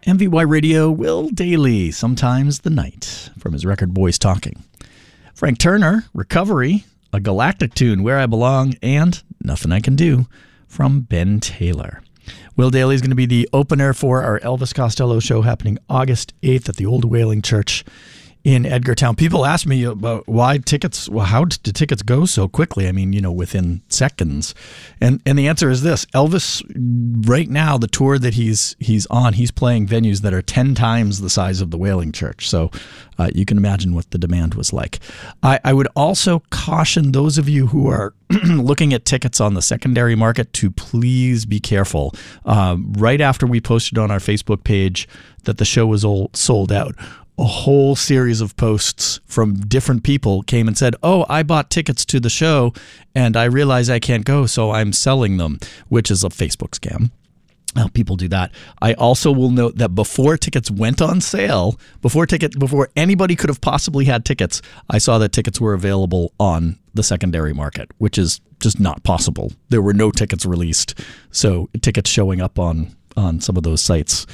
MVY Radio, Will Daly, Sometimes the Night, from his record Boys Talking. Frank Turner, Recovery, a Galactic tune, Where I Belong, and Nothing I Can Do, from Ben Taylor. Will Daly is going to be the opener for our Elvis Costello show happening August 8th at the Old Whaling Church in Edgartown. People ask me about why tickets, well, how did tickets go so quickly? I mean, within seconds. And the answer is this. Elvis, right now, the tour that he's on, he's playing venues that are 10 times the size of the Whaling Church. So you can imagine what the demand was like. I would also caution those of you who are looking at tickets on the secondary market to please be careful. Right after we posted on our Facebook page that the show was all sold out, a whole series of posts from different people came and said, oh, I bought tickets to the show and I realize I can't go, so I'm selling them, which is a Facebook scam. People do that. I also will note that before tickets went on sale, before anybody could have possibly had tickets, I saw that tickets were available on the secondary market, which is just not possible. There were no tickets released, so tickets showing up on some of those sites.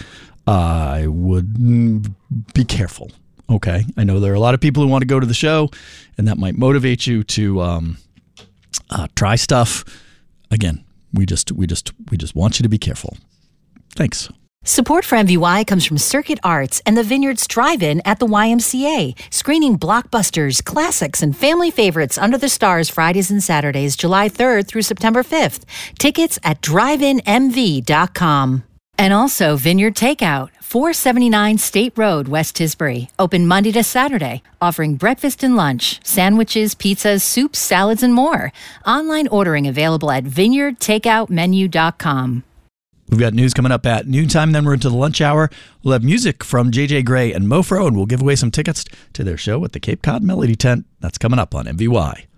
I would be careful. Okay, I know there are a lot of people who want to go to the show, and that might motivate you to try stuff. Again, we just want you to be careful. Thanks. Support for MVY comes from Circuit Arts and the Vineyards Drive-In at the YMCA, screening blockbusters, classics, and family favorites under the stars Fridays and Saturdays, July 3rd through September 5th. Tickets at driveinmv.com. And also Vineyard Takeout, 479 State Road, West Tisbury. Open Monday to Saturday, offering breakfast and lunch, sandwiches, pizzas, soups, salads, and more. Online ordering available at vineyardtakeoutmenu.com. We've got news coming up at noontime, then we're into the lunch hour. We'll have music from JJ Gray and Mofro, and we'll give away some tickets to their show at the Cape Cod Melody Tent. That's coming up on MVY.